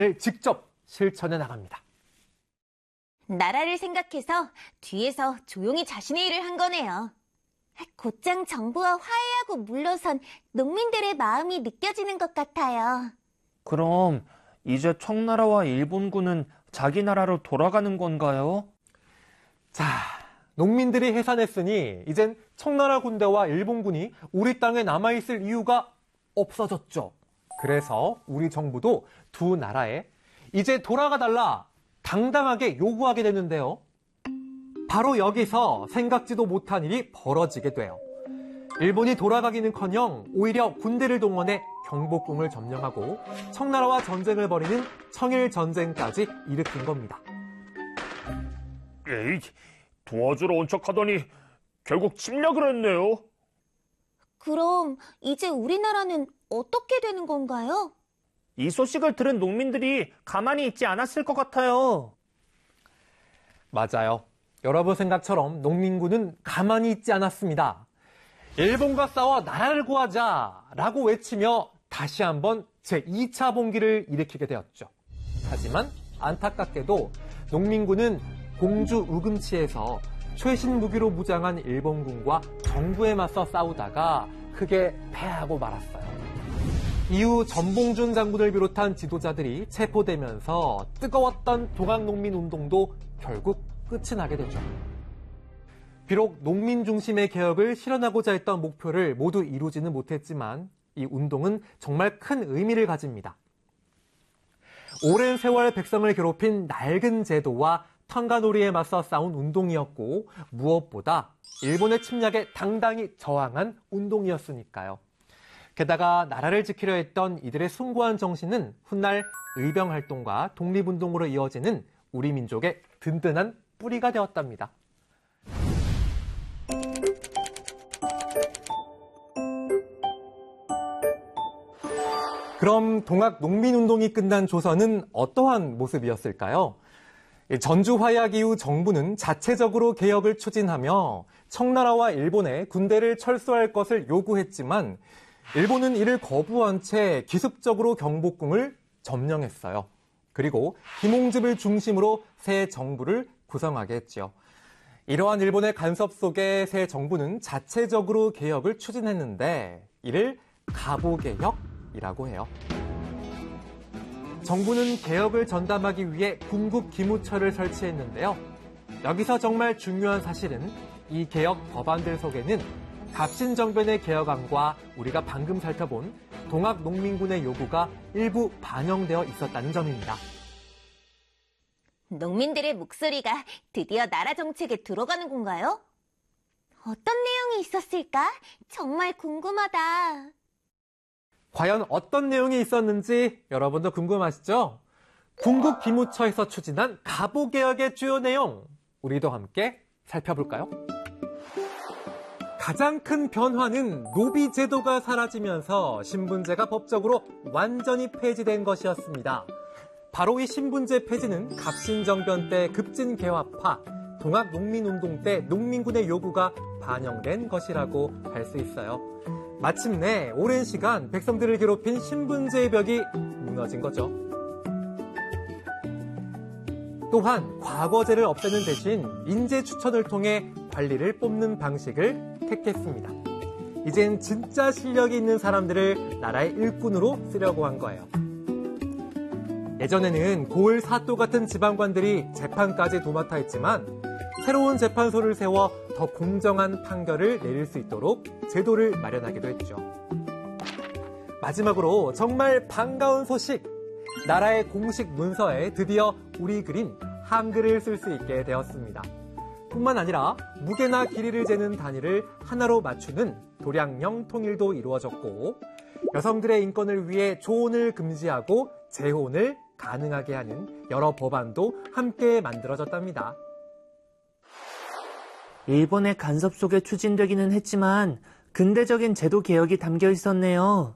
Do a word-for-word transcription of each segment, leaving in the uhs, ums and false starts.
직접 실천해 나갑니다. 나라를 생각해서 뒤에서 조용히 자신의 일을 한 거네요. 곧장 정부와 화해하고 물러선 농민들의 마음이 느껴지는 것 같아요. 그럼 이제 청나라와 일본군은 자기 나라로 돌아가는 건가요? 자, 농민들이 해산했으니 이젠 청나라 군대와 일본군이 우리 땅에 남아있을 이유가 없어졌죠. 그래서 우리 정부도 두 나라에 이제 돌아가달라 당당하게 요구하게 되는데요. 바로 여기서 생각지도 못한 일이 벌어지게 돼요. 일본이 돌아가기는커녕 오히려 군대를 동원해 경복궁을 점령하고 청나라와 전쟁을 벌이는 청일전쟁까지 일으킨 겁니다. 에이, 도와주러 온 척하더니 결국 침략을 했네요. 그럼 이제 우리나라는 어떻게 되는 건가요? 이 소식을 들은 농민들이 가만히 있지 않았을 것 같아요. 맞아요. 여러분 생각처럼 농민군은 가만히 있지 않았습니다. 일본과 싸워 나라를 구하자라고 외치며 다시 한번 제이 차 봉기를 일으키게 되었죠. 하지만 안타깝게도 농민군은 공주 우금치에서 최신 무기로 무장한 일본군과 정부에 맞서 싸우다가 크게 패하고 말았어요. 이후 전봉준 장군을 비롯한 지도자들이 체포되면서 뜨거웠던 동학농민운동도 결국 끝이 나게 되죠. 비록 농민 중심의 개혁을 실현하고자 했던 목표를 모두 이루지는 못했지만 이 운동은 정말 큰 의미를 가집니다. 오랜 세월 백성을 괴롭힌 낡은 제도와 턴가놀이에 맞서 싸운 운동이었고 무엇보다 일본의 침략에 당당히 저항한 운동이었으니까요. 게다가 나라를 지키려 했던 이들의 숭고한 정신은 훗날 의병활동과 독립운동으로 이어지는 우리 민족의 든든한 뿌리가 되었답니다. 그럼 동학농민운동이 끝난 조선은 어떠한 모습이었을까요? 전주 화약 이후 정부는 자체적으로 개혁을 추진하며 청나라와 일본에 군대를 철수할 것을 요구했지만 일본은 이를 거부한 채 기습적으로 경복궁을 점령했어요. 그리고 김홍집을 중심으로 새 정부를 구성하게 했죠. 이러한 일본의 간섭 속에 새 정부는 자체적으로 개혁을 추진했는데 이를 가보개혁이라고 해요. 정부는 개혁을 전담하기 위해 군국 기무처를 설치했는데요. 여기서 정말 중요한 사실은 이 개혁 법안들 속에는 갑신정변의 개혁안과 우리가 방금 살펴본 동학농민군의 요구가 일부 반영되어 있었다는 점입니다. 농민들의 목소리가 드디어 나라 정책에 들어가는 건가요? 어떤 내용이 있었을까? 정말 궁금하다. 과연 어떤 내용이 있었는지 여러분도 궁금하시죠? 군국 기무처에서 추진한 가보개혁의 주요 내용, 우리도 함께 살펴볼까요? 가장 큰 변화는 노비 제도가 사라지면서 신분제가 법적으로 완전히 폐지된 것이었습니다. 바로 이 신분제 폐지는 갑신정변 때 급진 개화파, 동학농민운동 때 농민군의 요구가 반영된 것이라고 할 수 있어요. 마침내 오랜 시간 백성들을 괴롭힌 신분제의 벽이 무너진 거죠. 또한 과거제를 없애는 대신 인재 추천을 통해 관리를 뽑는 방식을 택했습니다. 이젠 진짜 실력이 있는 사람들을 나라의 일꾼으로 쓰려고 한 거예요. 예전에는 고을 사또 같은 지방관들이 재판까지 도맡아 했지만 새로운 재판소를 세워 더 공정한 판결을 내릴 수 있도록 제도를 마련하기도 했죠. 마지막으로 정말 반가운 소식! 나라의 공식 문서에 드디어 우리 그린 한글을 쓸 수 있게 되었습니다. 뿐만 아니라 무게나 길이를 재는 단위를 하나로 맞추는 도량령 통일도 이루어졌고 여성들의 인권을 위해 조혼을 금지하고 재혼을 가능하게 하는 여러 법안도 함께 만들어졌답니다. 일본의 간섭 속에 추진되기는 했지만 근대적인 제도 개혁이 담겨 있었네요.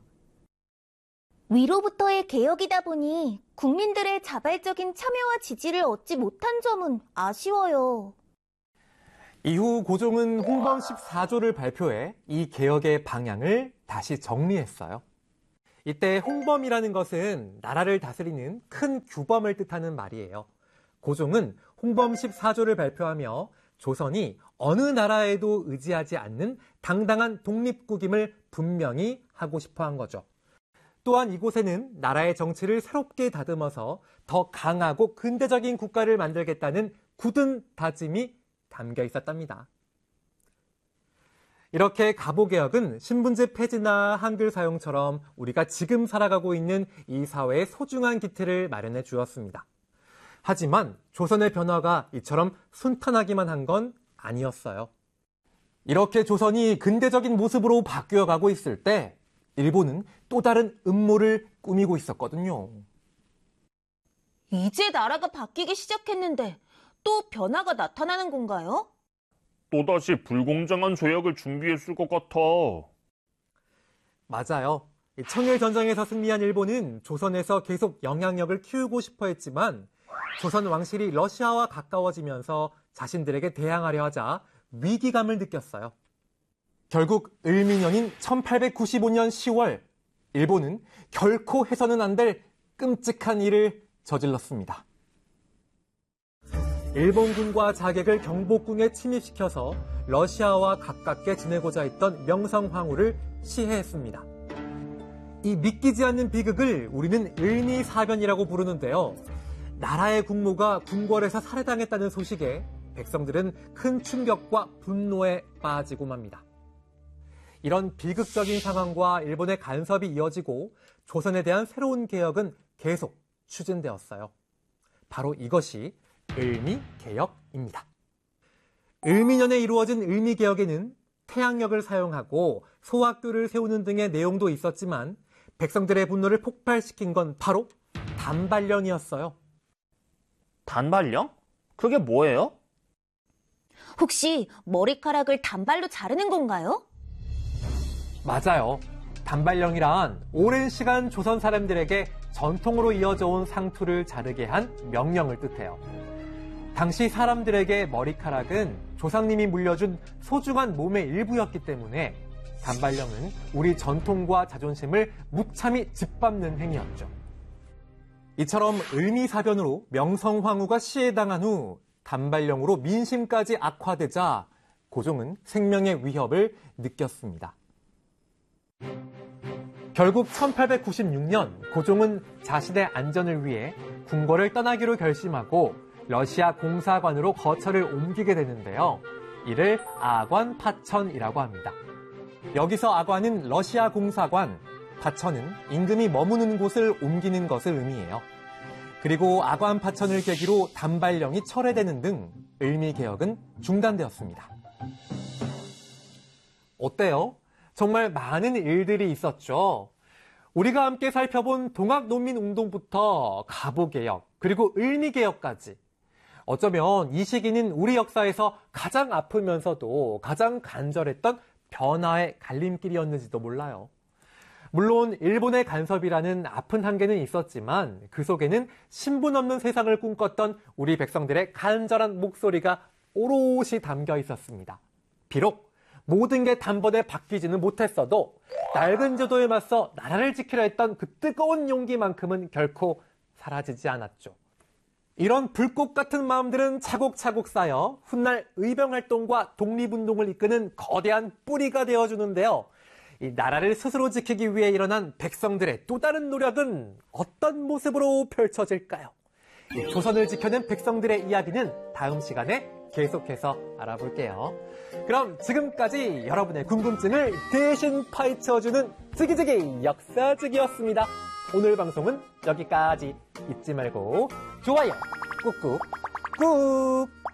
위로부터의 개혁이다 보니 국민들의 자발적인 참여와 지지를 얻지 못한 점은 아쉬워요. 이후 고종은 홍범 십사 조를 발표해 이 개혁의 방향을 다시 정리했어요. 이때 홍범이라는 것은 나라를 다스리는 큰 규범을 뜻하는 말이에요. 고종은 홍범 십사 조를 발표하며 조선이 어느 나라에도 의지하지 않는 당당한 독립국임을 분명히 하고 싶어 한 거죠. 또한 이곳에는 나라의 정치를 새롭게 다듬어서 더 강하고 근대적인 국가를 만들겠다는 굳은 다짐이 담겨 있었답니다. 이렇게 가보개혁은 신분제 폐지나 한글 사용처럼 우리가 지금 살아가고 있는 이 사회의 소중한 기틀을 마련해 주었습니다. 하지만 조선의 변화가 이처럼 순탄하기만 한 건 아니었어요. 이렇게 조선이 근대적인 모습으로 바뀌어가고 있을 때 일본은 또 다른 음모를 꾸미고 있었거든요. 이제 나라가 바뀌기 시작했는데 또 변화가 나타나는 건가요? 또다시 불공정한 조약을 준비했을 것 같아. 맞아요. 청일전쟁에서 승리한 일본은 조선에서 계속 영향력을 키우고 싶어 했지만 조선 왕실이 러시아와 가까워지면서 자신들에게 대항하려 하자 위기감을 느꼈어요. 결국 을미년인 천팔백구십오 년 시월 일본은 결코 해서는 안 될 끔찍한 일을 저질렀습니다. 일본군과 자객을 경복궁에 침입시켜서 러시아와 가깝게 지내고자 했던 명성황후를 시해했습니다. 이 믿기지 않는 비극을 우리는 을미사변이라고 부르는데요. 나라의 국모가 궁궐에서 살해당했다는 소식에 백성들은 큰 충격과 분노에 빠지고 맙니다. 이런 비극적인 상황과 일본의 간섭이 이어지고 조선에 대한 새로운 개혁은 계속 추진되었어요. 바로 이것이 을미개혁입니다. 을미년에 이루어진 을미개혁에는 태양력을 사용하고 소학교를 세우는 등의 내용도 있었지만 백성들의 분노를 폭발시킨 건 바로 단발령이었어요. 단발령? 그게 뭐예요? 혹시 머리카락을 단발로 자르는 건가요? 맞아요. 단발령이란 오랜 시간 조선 사람들에게 전통으로 이어져 온 상투를 자르게 한 명령을 뜻해요. 당시 사람들에게 머리카락은 조상님이 물려준 소중한 몸의 일부였기 때문에 단발령은 우리 전통과 자존심을 무참히 짓밟는 행위였죠. 이처럼 을미사변으로 명성황후가 시해당한 후 단발령으로 민심까지 악화되자 고종은 생명의 위협을 느꼈습니다. 결국 천팔백구십육 년 고종은 자신의 안전을 위해 궁궐을 떠나기로 결심하고 러시아 공사관으로 거처를 옮기게 되는데요. 이를 아관 파천이라고 합니다. 여기서 아관은 러시아 공사관, 파천은 임금이 머무는 곳을 옮기는 것을 의미해요. 그리고 아관 파천을 계기로 단발령이 철회되는 등 을미개혁은 중단되었습니다. 어때요? 정말 많은 일들이 있었죠. 우리가 함께 살펴본 동학농민운동부터 가보개혁, 그리고 을미개혁까지. 어쩌면 이 시기는 우리 역사에서 가장 아프면서도 가장 간절했던 변화의 갈림길이었는지도 몰라요. 물론 일본의 간섭이라는 아픈 한계는 있었지만 그 속에는 신분 없는 세상을 꿈꿨던 우리 백성들의 간절한 목소리가 오롯이 담겨 있었습니다. 비록 모든 게 단번에 바뀌지는 못했어도 낡은 제도에 맞서 나라를 지키려 했던 그 뜨거운 용기만큼은 결코 사라지지 않았죠. 이런 불꽃 같은 마음들은 차곡차곡 쌓여 훗날 의병활동과 독립운동을 이끄는 거대한 뿌리가 되어주는데요. 이 나라를 스스로 지키기 위해 일어난 백성들의 또 다른 노력은 어떤 모습으로 펼쳐질까요? 이 조선을 지켜낸 백성들의 이야기는 다음 시간에 계속해서 알아볼게요. 그럼 지금까지 여러분의 궁금증을 대신 파헤쳐주는 즈기즈기 역사즈기였습니다. 오늘 방송은 여기까지. 잊지 말고 좋아요 꾹꾹 꾹